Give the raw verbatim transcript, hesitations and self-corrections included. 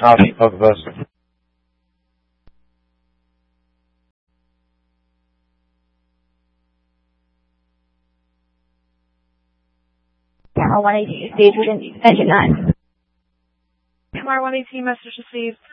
half of us. Camera one eighteen, stage within engine nine. Camera one eighteen, message received.